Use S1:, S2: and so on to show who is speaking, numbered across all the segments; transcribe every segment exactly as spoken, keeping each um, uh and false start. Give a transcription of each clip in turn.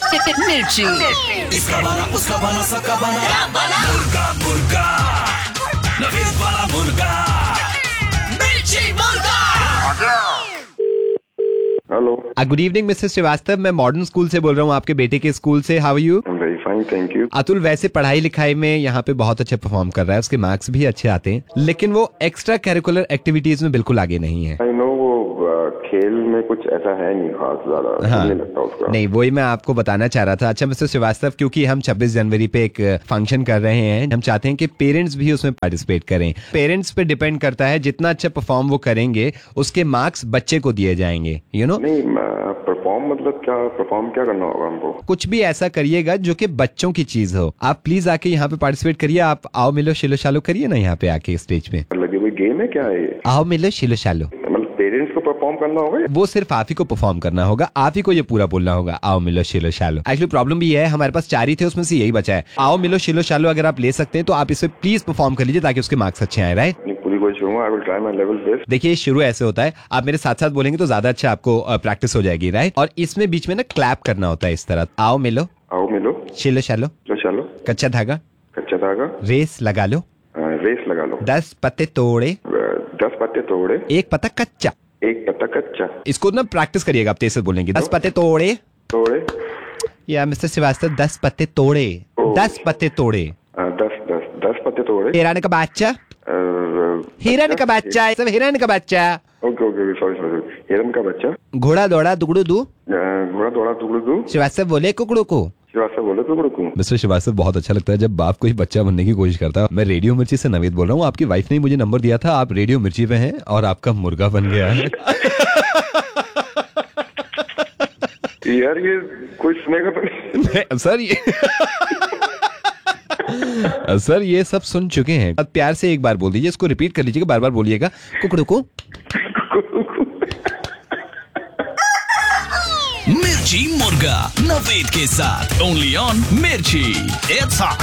S1: मिर्ची।
S2: इसका बना उसका बना सबका बना मुर्गा मुर्गा नवीद वाला मुर्गा मिर्ची मुर्गा।
S3: Hello,
S4: good evening mister Srivastava, मैं मॉडर्न स्कूल से बोल रहा हूँ, आपके बेटे के स्कूल से। How are you?
S3: Very fine, thank you.
S4: Atul वैसे पढ़ाई लिखाई में यहाँ पे बहुत अच्छे परफॉर्म कर रहा है, उसके मार्क्स भी अच्छे आते हैं, लेकिन वो एक्स्ट्रा करिकुलर एक्टिविटीज में बिल्कुल आगे नहीं है।
S3: आई नो, वो uh, खेल में कुछ ऐसा है नहीं खास ज्यादा।
S4: हाँ,
S3: नहीं लगता उसका।
S4: नहीं, वही मैं आपको बताना चाह रहा था। अच्छा मिस्टर श्रीवास्तव, क्योंकि हम छब्बीस जनवरी पे एक फंक्शन कर रहे हैं, हम चाहते हैं कि पेरेंट्स भी उसमें पार्टिसिपेट करें। पेरेंट्स पे डिपेंड करता है, जितना अच्छा परफॉर्म वो करेंगे उसके मार्क्स बच्चे को दिए जाएंगे, यू नो।
S3: नहीं, परफॉर्म मतलब क्या? परफॉर्म क्या करना होगा हमको?
S4: कुछ भी ऐसा करिएगा जो कि बच्चों की चीज हो। आप प्लीज आके यहाँ पे पार्टिसिपेट करिए। आप आओ मिलो शिलो शालो करिए ना यहाँ पे आके स्टेज पे।
S3: लगे हुए गेम है क्या है ये?
S4: आओ मिलो शिलो शालो।
S3: मतलब पेरेंट्स को परफॉर्म करना होगा?
S4: वो सिर्फ आप ही को परफॉर्म करना होगा, आप ही को ये पूरा बोलना होगा, आओ मिलो शिलो शालो। एक्चुअली प्रॉब्लम भी है, हमारे पास चार ही थे, उसमें से यही बचा है। आओ मिलो शिलो शालो अगर आप ले सकते हैं तो आप इसे प्लीज परफॉर्म कर लीजिए ताकि उसके मार्क्स अच्छे आए। राइट?
S3: पूरी कोशिश करूंगा। I will try my level best.
S4: देखिए, शुरू ऐसे होता है, आप मेरे साथ साथ बोलेंगे तो ज्यादा अच्छा आपको प्रैक्टिस हो जाएगी। राइट? और इसमें बीच में ना क्लैप करना होता है इस तरह। आओ मिलो,
S3: आओ मिलो,
S4: शिलो शालो,
S3: लो चलो,
S4: कच्चा धागा,
S3: कच्चा धागा,
S4: रेस लगा लो,
S3: रेस लगा लो,
S4: दस पत्ते तोड़े,
S3: दस पत्ते तोड़े,
S4: एक पत्ता कच्चा।
S3: एक पत्ता कच्चा।
S4: इसको ना प्रैक्टिस करिएगा, आप तेज से बोलेंगे। दस पत्ते तोड़े
S3: तोड़े
S4: या मिस्टर श्रीवास्तव दस पत्ते तोड़े, दस पत्ते तोड़े,
S3: दस दस दस पत्ते तोड़े।
S4: हिरण का बच्चा, हिरण का बच्चा, सब हिरण का बच्चा।
S3: ओके ओके, सॉरी सॉरी, हिरण का बच्चा।
S4: घोड़ा दौड़ा दुगड़ू दू,
S3: घोड़ा दौड़ा टुकड़ू दू।
S4: श्रीवास्तव बोले कुकड़ू को।
S3: श्रीवास्तव बोले टुकड़ू को।
S4: मिस्टर श्रीवास्तव, बहुत अच्छा लगता है जब बाप कोई बच्चा बनने की कोशिश करता है। मैं रेडियो मिर्ची से नवीद बोल रहा हूँ। आपकी वाइफ ने मुझे नंबर दिया था, आप रेडियो मिर्ची पे हैं और आपका मुर्गा बन गया है।
S3: यार ये कोई सुनेगा तो नहीं।
S4: सर ये सर ये सब सुन चुके हैं। अब प्यार से एक बार बोल दीजिए, इसको रिपीट कर लीजिएगा, बार बार बोलिएगा, कुकड़ू को।
S2: मिर्ची मुर्गा नवीद के साथ ओनली ऑन मिर्ची। It's hot.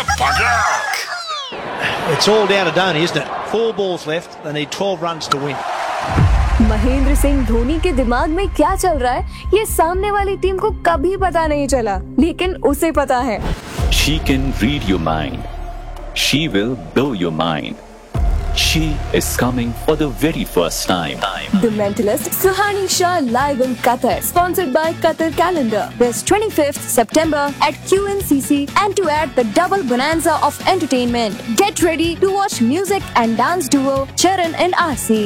S5: It's all down to Dhoni, isn't it? Four balls left. They need twelve runs to win.
S6: Mahendra Singh Dhoni के दिमाग में क्या चल रहा है, ये सामने वाली टीम को कभी पता नहीं चला, लेकिन उसे पता है।
S7: She can read your mind. She will blow your mind. She is coming for the very first time.
S6: The Mentalist Suhani Shah live in Qatar, sponsored by Qatar Calendar. This twenty-fifth September at Q N C C, and to add the double bonanza of entertainment. Get ready to watch music and dance duo Charan and R C.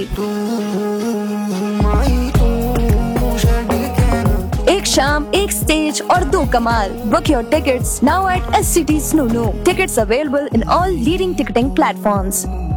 S6: एक शाम, एक stage और दो कमाल. Book your tickets now at S C T Snoo. Tickets available in all leading ticketing platforms.